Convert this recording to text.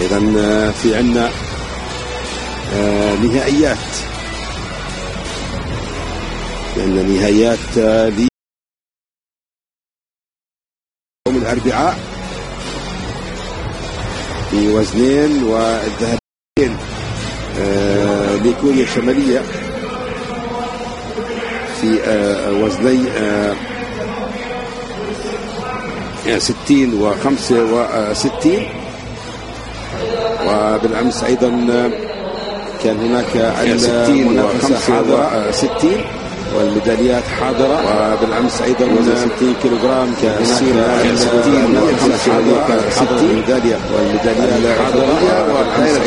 أيضا في عندنا نهائيات، عندنا نهائيات يوم الأربعاء في وزنين والذهبين لكوريا الشمالية في وزني 60 و65. وبالأمس أيضا كان هناك 60 و65 والميداليات حاضرة. وبالأمس أيضا 60 كيلوغرام كان هناك 60 و65 والميداليات حاضرة.